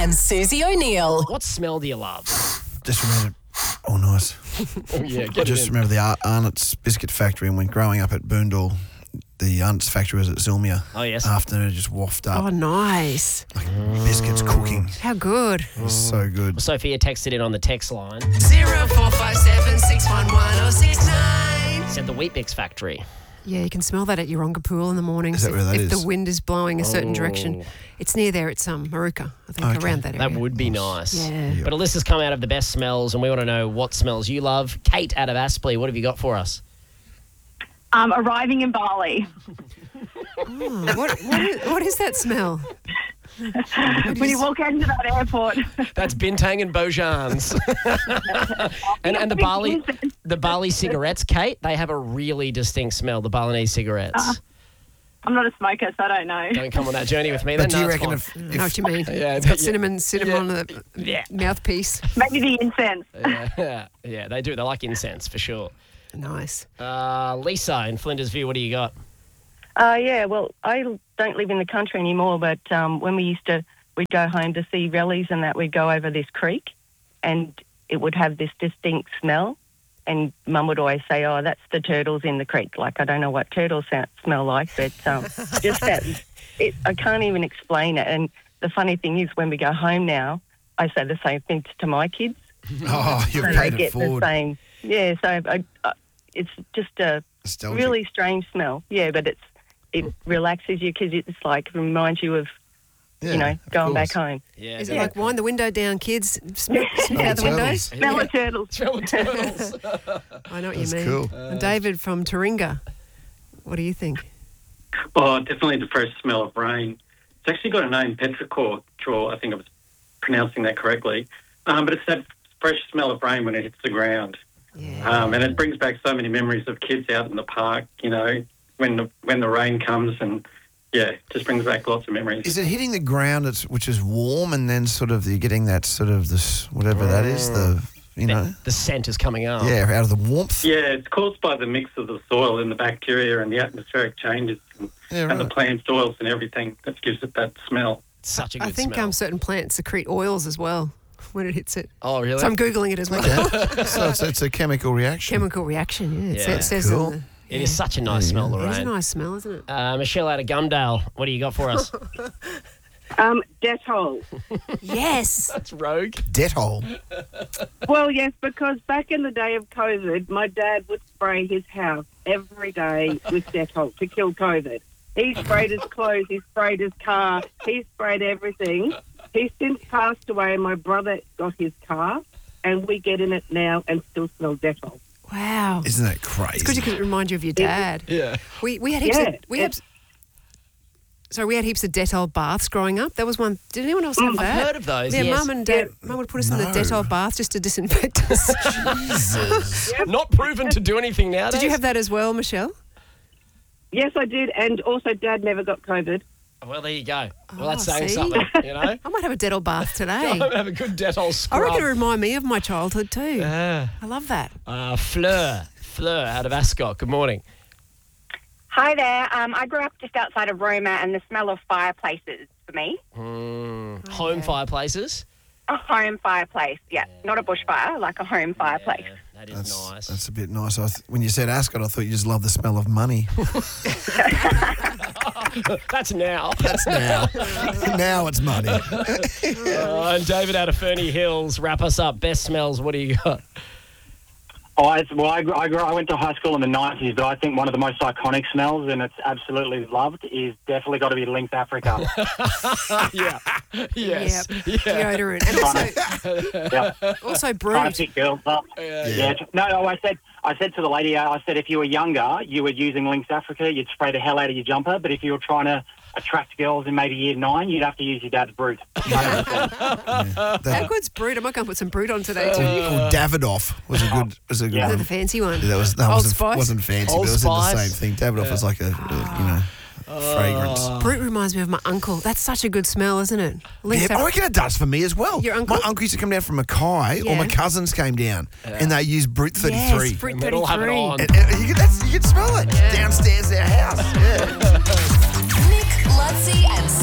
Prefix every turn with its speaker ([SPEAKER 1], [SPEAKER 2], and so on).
[SPEAKER 1] and Susie O'Neill.
[SPEAKER 2] What smell do you love?
[SPEAKER 3] Just remembered. Oh, nice.
[SPEAKER 2] Oh, yeah,
[SPEAKER 3] I
[SPEAKER 2] get
[SPEAKER 3] just
[SPEAKER 2] it in.
[SPEAKER 3] remember the Arnott's biscuit factory, and when growing up at Boondall, the Arnott's factory was at Zilmia.
[SPEAKER 2] Oh, yes.
[SPEAKER 3] Afternoon, just waft up.
[SPEAKER 4] Oh, nice.
[SPEAKER 3] Like biscuits cooking.
[SPEAKER 4] How good.
[SPEAKER 3] It was so good.
[SPEAKER 2] Sophia texted in on the text line.
[SPEAKER 1] 0457 611 069.
[SPEAKER 2] Said the Wheat Bix factory.
[SPEAKER 4] Yeah, you can smell that at Yoronga Pool in the mornings.
[SPEAKER 3] Is that where that
[SPEAKER 4] if
[SPEAKER 3] is?
[SPEAKER 4] the wind is blowing a certain
[SPEAKER 2] Oh.
[SPEAKER 4] direction. It's near there. It's Maruka, I think,
[SPEAKER 3] Okay.
[SPEAKER 4] around that area.
[SPEAKER 2] That would be nice.
[SPEAKER 4] Yeah.
[SPEAKER 3] Yep.
[SPEAKER 2] But Alyssa's come out of the best smells, and we want to know what smells you love. Kate out of Aspley, what have you got for us?
[SPEAKER 5] Arriving in Bali.
[SPEAKER 4] Oh, what is that smell?
[SPEAKER 5] When you walk into that airport.
[SPEAKER 2] That's Bintang and Bojans. and the Bali cigarettes, Kate, they have a really distinct smell, the Balinese cigarettes.
[SPEAKER 5] I'm not a smoker, so I don't know.
[SPEAKER 2] Don't come on that journey with me. Then
[SPEAKER 3] But do you
[SPEAKER 2] no, it's
[SPEAKER 3] reckon
[SPEAKER 2] fine.
[SPEAKER 4] I know what you mean.
[SPEAKER 2] Yeah,
[SPEAKER 4] It's got
[SPEAKER 2] yeah.
[SPEAKER 4] cinnamon on the
[SPEAKER 2] Yeah.
[SPEAKER 4] mouthpiece.
[SPEAKER 5] Maybe the incense.
[SPEAKER 2] Yeah, they do. They like incense for sure.
[SPEAKER 4] Nice.
[SPEAKER 2] Lisa in Flinders View, what do you got?
[SPEAKER 6] Yeah, well, I don't live in the country anymore, but when we'd go home to see rallies and that, we'd go over this creek and it would have this distinct smell. And Mum would always say, oh, that's the turtles in the creek. Like, I don't know what turtles smell like, but just that, I can't even explain it. And the funny thing is, when we go home now, I say the same thing to my kids.
[SPEAKER 3] Oh, you've
[SPEAKER 6] So they
[SPEAKER 3] paid it
[SPEAKER 6] get
[SPEAKER 3] forward.
[SPEAKER 6] the same. Yeah, so it's just a
[SPEAKER 3] Nostalgic.
[SPEAKER 6] really strange smell. Yeah, but it relaxes you because it's like reminds you of,
[SPEAKER 3] Yeah, of
[SPEAKER 6] going back
[SPEAKER 3] course.
[SPEAKER 6] home.
[SPEAKER 2] Yeah,
[SPEAKER 4] Is it like wind the window down, kids? Sniff out the windows?
[SPEAKER 5] Smell of turtles.
[SPEAKER 2] Smell of turtles.
[SPEAKER 4] I know what
[SPEAKER 3] That's
[SPEAKER 4] you mean.
[SPEAKER 3] cool.
[SPEAKER 4] And David from Taringa, what do you think?
[SPEAKER 7] Oh, definitely the fresh smell of rain. It's actually got a name, petrichor. I think I was pronouncing that correctly. But it's that fresh smell of rain when it hits the ground.
[SPEAKER 4] Yeah.
[SPEAKER 7] And it brings back so many memories of kids out in the park, when the rain comes and, yeah, just brings back lots of memories.
[SPEAKER 3] Is it hitting the ground which is warm and then sort of you're getting that sort of this, whatever that is,
[SPEAKER 2] The scent is coming up.
[SPEAKER 3] yeah, out of the warmth?
[SPEAKER 7] Yeah, it's caused by the mix of the soil and the bacteria and the atmospheric changes and,
[SPEAKER 3] Yeah,
[SPEAKER 7] and the
[SPEAKER 3] right.
[SPEAKER 7] plant oils and everything that gives it that smell.
[SPEAKER 2] It's such a good
[SPEAKER 4] I think
[SPEAKER 2] smell.
[SPEAKER 4] certain plants secrete oils as well when it hits it.
[SPEAKER 2] Oh, really?
[SPEAKER 4] So I'm Googling it as well.
[SPEAKER 3] Okay. So it's a chemical reaction.
[SPEAKER 4] Chemical reaction, yeah.
[SPEAKER 2] Yeah.
[SPEAKER 4] It says
[SPEAKER 3] Cool.
[SPEAKER 2] It is such a nice smell,
[SPEAKER 4] It is a
[SPEAKER 2] Lorraine.
[SPEAKER 4] nice smell, isn't it?
[SPEAKER 2] Michelle out of Gumdale, what do you got for us?
[SPEAKER 8] Dettol.
[SPEAKER 4] Yes.
[SPEAKER 2] That's rogue.
[SPEAKER 3] Dettol.
[SPEAKER 8] Well, yes, because back in the day of COVID, my dad would spray his house every day with Dettol to kill COVID. He sprayed his clothes, he sprayed his car, he sprayed everything. He's since passed away and my brother got his car and we get in it now and still smell Dettol.
[SPEAKER 4] Wow.
[SPEAKER 3] Isn't that crazy?
[SPEAKER 4] It's good you can remind you of your dad.
[SPEAKER 2] Yeah.
[SPEAKER 4] We had heaps
[SPEAKER 8] Yeah,
[SPEAKER 4] of we had heaps of Dettol baths growing up. That was one. Did anyone else have that?
[SPEAKER 2] I've heard of those,
[SPEAKER 4] Yeah,
[SPEAKER 2] yes.
[SPEAKER 4] Mum and Dad. Mum would put us in the
[SPEAKER 3] No.
[SPEAKER 4] Dettol bath just to disinfect us.
[SPEAKER 3] Jesus.
[SPEAKER 2] Not proven to do anything nowadays.
[SPEAKER 4] Did you have that as well, Michelle?
[SPEAKER 8] Yes, I did, and also Dad never got COVID.
[SPEAKER 2] Well, there you go. Well, that's
[SPEAKER 4] Oh,
[SPEAKER 2] saying
[SPEAKER 4] see?
[SPEAKER 2] something, you know?
[SPEAKER 4] I might have a Dettol bath today.
[SPEAKER 2] Have a good Dettol
[SPEAKER 4] I
[SPEAKER 2] scrub.
[SPEAKER 4] reckon it remind me of my childhood too. I love that.
[SPEAKER 2] Fleur out of Ascot. Good morning.
[SPEAKER 9] Hi there. I grew up just outside of Roma, and the smell of fireplaces for me.
[SPEAKER 2] Home fireplaces.
[SPEAKER 9] A home fireplace, yeah. Not a bushfire, like a home fireplace.
[SPEAKER 2] Yeah, that is nice.
[SPEAKER 3] That's a bit nice. When you said Ascot, I thought you just loved the smell of money.
[SPEAKER 2] That's now.
[SPEAKER 3] That's now. Now it's money.
[SPEAKER 2] And David out of Ferny Hills, wrap us up. Best smells, what do you got?
[SPEAKER 10] I went to high school in the 90s, but I think one of the most iconic smells, and it's absolutely loved, is definitely got to be Lynx Africa.
[SPEAKER 2] Yeah. Yes.
[SPEAKER 4] Yep.
[SPEAKER 2] Yeah.
[SPEAKER 4] Deodorant. And also
[SPEAKER 10] Trying
[SPEAKER 4] Brute.
[SPEAKER 10] to pick girls up. Yeah. No, I said to the lady, I said if you were younger, you were using Lynx Africa, you'd spray the hell out of your jumper, but if you were trying to attract girls in maybe year 9, you'd have to use your dad's Brute. 100%.
[SPEAKER 4] How good's Brute? I might go and put some Brute on today too.
[SPEAKER 3] Davidoff was a good
[SPEAKER 4] Yeah.
[SPEAKER 3] one.
[SPEAKER 4] The fancy one.
[SPEAKER 3] That
[SPEAKER 4] Old Spice.
[SPEAKER 3] wasn't fancy,
[SPEAKER 2] Old
[SPEAKER 3] but it was in the
[SPEAKER 2] Spice.
[SPEAKER 3] same thing. Davidoff was like a fragrance.
[SPEAKER 4] Brute reminds me of my uncle. That's such a good smell, isn't it? Lynx
[SPEAKER 3] Yeah, I reckon it does for me as well.
[SPEAKER 4] Your uncle?
[SPEAKER 3] My uncle used to come down from Mackay, or
[SPEAKER 4] Yeah.
[SPEAKER 3] my cousins came down, and they used Brute 33.
[SPEAKER 4] Yes, Brute
[SPEAKER 2] And we'd all have it
[SPEAKER 4] 33.
[SPEAKER 2] on.
[SPEAKER 3] And you can smell it downstairs their house. Yeah.
[SPEAKER 1] Nick, Lutzi and